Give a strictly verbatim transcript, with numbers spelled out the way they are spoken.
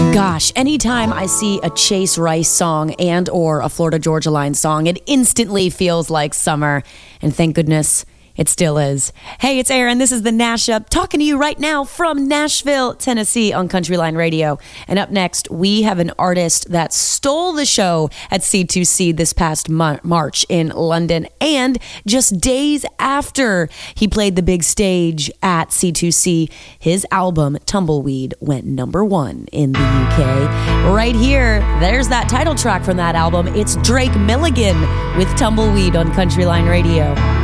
Gosh, anytime I see a Chase Rice song and or a Florida Georgia Line song, it instantly feels like summer. And thank goodness it still is. Hey, it's Erin. This is the Nash Up, talking to you right now from Nashville, Tennessee on Country Line Radio. And up next, we have an artist that stole the show at C two C this past Mar- March in London. And just days after he played the big stage at C two C, his album, Tumbleweed, went number one in the U K. Right here, there's that title track from that album. It's Drake Milligan with Tumbleweed on Country Line Radio.